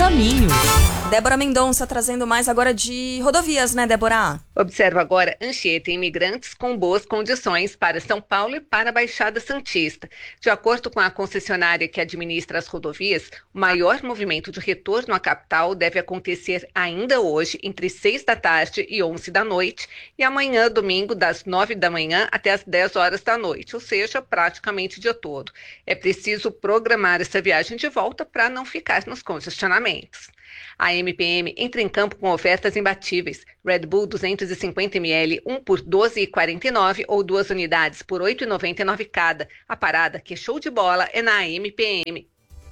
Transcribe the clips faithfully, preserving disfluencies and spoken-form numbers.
caminho. Débora Mendonça trazendo mais agora de rodovias, né, Débora? Observo agora Anchieta e Imigrantes com boas condições para São Paulo e para a Baixada Santista. De acordo com a concessionária que administra as rodovias, o maior movimento de retorno à capital deve acontecer ainda hoje, entre seis da tarde e onze da noite, e amanhã, domingo, das nove da manhã até as dez horas da noite, ou seja, praticamente o dia todo. É preciso programar essa viagem de volta para não ficar nos congestionamentos. A M P M entra em campo com ofertas imbatíveis. Red Bull duzentos e cinquenta mililitros, um por doze reais e quarenta e nove centavos ou duas unidades por oito reais e noventa e nove centavos cada. A parada, que é show de bola, é na M P M.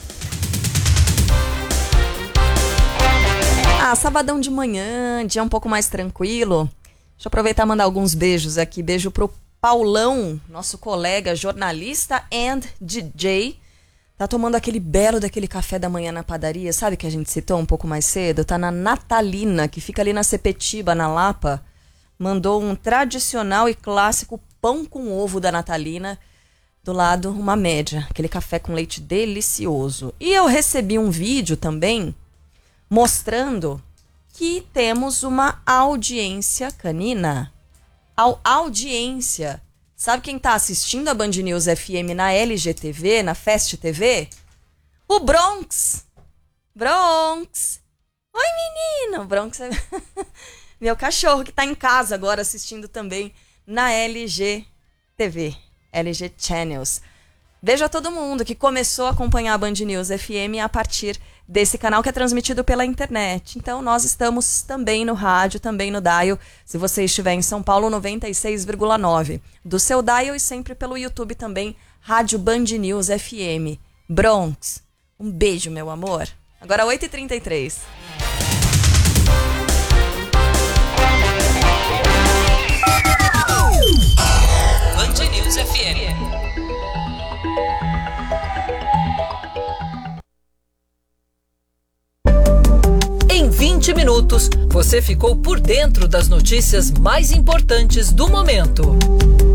Ah, sabadão de manhã, dia um pouco mais tranquilo. Deixa eu aproveitar e mandar alguns beijos aqui. Beijo pro Paulão, nosso colega jornalista and D J. Tá tomando aquele belo daquele café da manhã na padaria, sabe que a gente citou um pouco mais cedo? Tá na Natalina, que fica ali na Sepetiba, na Lapa. Mandou um tradicional e clássico pão com ovo da Natalina. Do lado, uma média. Aquele café com leite delicioso. E eu recebi um vídeo também mostrando que temos uma audiência canina. Au- audiência. Sabe quem tá assistindo a Band News F M na L G T V, na Fast T V? O Bronx. Bronx. Oi, menino. O Bronx é meu cachorro que tá em casa agora assistindo também na L G T V, L G Channels. Beijo a todo mundo que começou a acompanhar a Band News F M a partir desse canal que é transmitido pela internet. Então, nós estamos também no rádio, também no dial, se você estiver em São Paulo, noventa e seis vírgula nove. Do seu dial e sempre pelo YouTube também, Rádio Band News F M. Bronx, um beijo, meu amor. Agora, oito e trinta e três. Band News F M. Em vinte minutos, você ficou por dentro das notícias mais importantes do momento.